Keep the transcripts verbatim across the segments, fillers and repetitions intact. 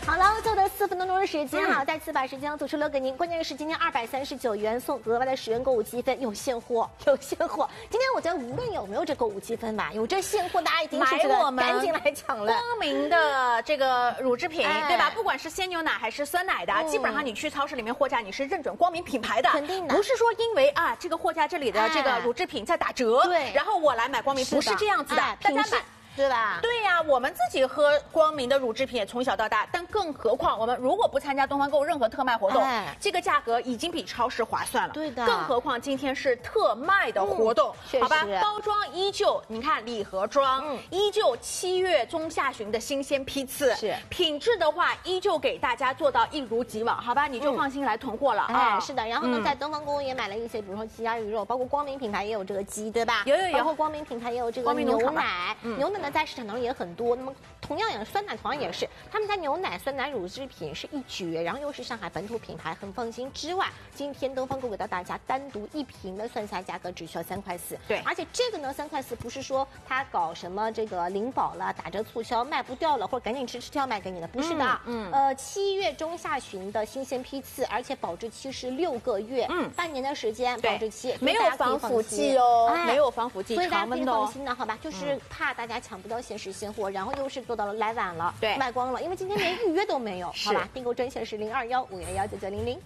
好了，最后的四分多钟的时间哈，再次把时间组出留给您。关键是今天二百三十九元送额外的十元购物积分，有现货，有现货。今天我觉得无论有没有这购物积分吧，有这现货，大家一定是买我们赶紧来抢了。 光明的这个乳制品， 哎、 对吧？不管是鲜牛奶还是酸奶的，嗯、基本上你去超市里面货架，你是认准光明品牌的， 肯定的。 不是说因为啊这个货架这里的这个乳制品在打折， 对、哎， 然后我来买光明，不是这样子的， 哎、 大家买。 对吧？ 对呀、啊，我们自己喝光明的乳制品也从小到大，但更何况我们如果不参加东方购任何特卖活动，哎、这个价格已经比超市划算了。 对的。 更何况今天是特卖的活动， 嗯、 好吧？包装依旧，你看礼盒装，嗯、依旧七月中下旬的新鲜批次， 是品质的话依旧给大家做到一如既往，好吧？你就放心来囤货了啊、 嗯！哎，是的。然后呢，嗯、在东方购也买了一些，比如说鸡鸭鱼肉，包括光明品牌也有这个鸡，对吧？ 有有有。 包括光明品牌也有这个牛奶，嗯、牛奶呢在市场当中也很。多，那么同样也酸奶同样也是，他们家牛奶、酸奶、乳制品是一绝，然后又是上海本土品牌，很放心。之外，今天东方购给到大家单独一瓶的算下价格只需要三块四， 对， 而且这个呢三块四不是说他搞什么这个领保了、打折促销卖不掉了，或者赶紧吃吃掉卖给你的，不是的，嗯，嗯呃七月中下旬的新鲜批次，而且保质期是六个月，嗯，半年的时间保质期， 没有防腐剂哦，哎、没有防腐剂， 所以大家可以放心的，好吧？就是怕大家抢不到限时现货。然后又是做到了来晚了， 对， 卖光了，因为今天连预约都没有，好吧？订购专线是零二幺五幺幺九九零零。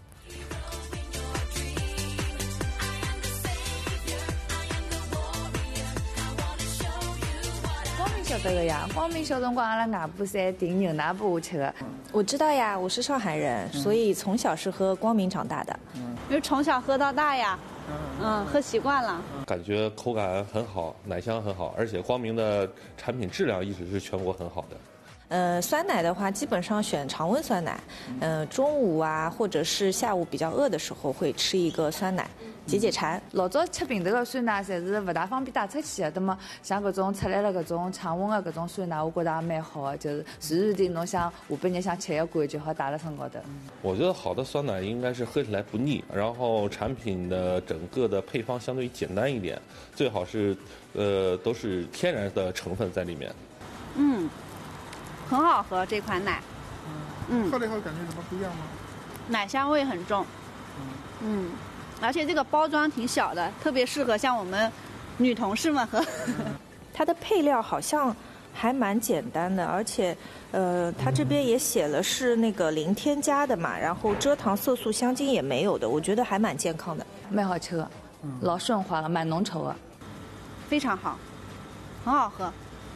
光明晓得的呀，光明小辰光阿拉外婆侪订牛奶拨我吃的。 我知道呀，我是上海人，嗯、所以从小是喝光明长大的。 嗯，因为从小喝到大呀。嗯，喝习惯了， 感觉口感很好，奶香很好，而且光明的产品质量一直是全国很好的。 呃，酸奶的话，基本上选常温酸奶。呃，中午啊，或者是下午比较饿的时候，会吃一个酸奶，解解馋。 老早吃瓶头的酸奶，侪是不大方便带出去的。那么像搿种出来了搿种常温的搿种酸奶，我觉得也蛮好的，就是随时的侬想下半日想吃一罐就好带辣身高头。 我觉得好的酸奶应该是喝起来不腻，然后产品的整个的配方相对简单一点，最好是呃都是天然的成分在里面。 嗯。很好喝这款奶， 嗯，喝了以后感觉什么不一样吗？ 奶香味很重，嗯，嗯，而且这个包装挺小的，特别适合像我们女同事们喝。 它的配料好像还蛮简单的，而且，呃，它这边也写了是那个零添加的嘛，然后蔗糖、色素、香精也没有的，我觉得还蛮健康的， 蛮好吃的，老顺滑了，蛮浓稠的， 非常好，很好喝。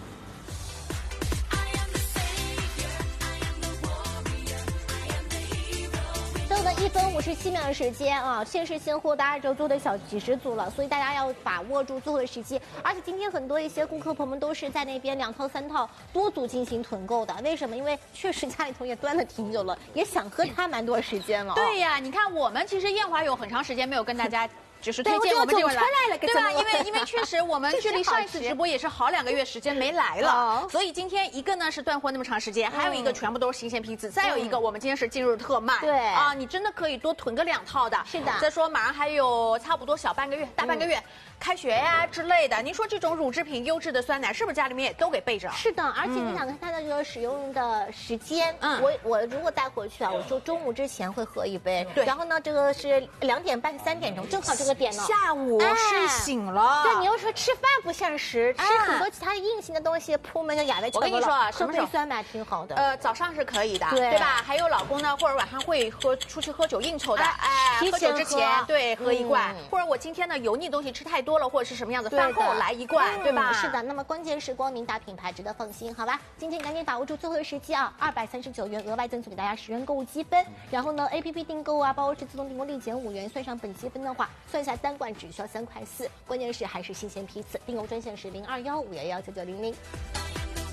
一分五十七秒的时间啊，限时现货大家只做的小几十组了，所以大家要把握住最后的时机。而且今天很多一些顾客朋友们都是在那边两套三套多组进行囤购的，为什么？因为确实家里头也端了挺久了，也想喝它蛮多时间了、哦。 对呀，你看我们其实燕华有很长时间没有跟大家。就是推荐我们这个来，对吧？因为因为确实我们距离上一次直播也是好两个月时间没来了，所以今天一个呢是断货那么长时间，还有一个全部都是新鲜批次，再有一个我们今天是进入特卖， 对啊，你真的可以多囤个两套的。 是的。 再说马上还有差不多小半个月，大半个月。开学呀之类的，您说这种乳制品优质的酸奶，是不是家里面也都给备着？ 是的，而且你想看它的这个使用的时间，嗯，我我如果带回去啊，我就中午之前会喝一杯， 对， 然后呢，这个是两点半三点钟，正好这个点呢， 下午睡醒了， 对，你又说吃饭不限时，吃很多其他的硬性的东西，铺门就哑巴。 我跟你说啊， 喝杯酸奶挺好的， 呃，早上是可以的， 对对吧？还有老公呢，或者晚上会喝出去喝酒应酬的，哎，喝酒之前对喝一罐，或者我今天呢油腻东西吃太多了，或者是什么样子。饭后来一罐，对吧？ 是的，那么关键是光明大品牌，值得放心，好吧？今天赶紧把握住最后的时机啊！二百三十九元额外赠送给大家十元购物积分，然后呢 ，A P P 订购啊，包括是自动订购立减五元，算上本积分的话，算下单罐只需要三块四，关键是还是新鲜批次，订购专线是零二幺五幺幺九九零零。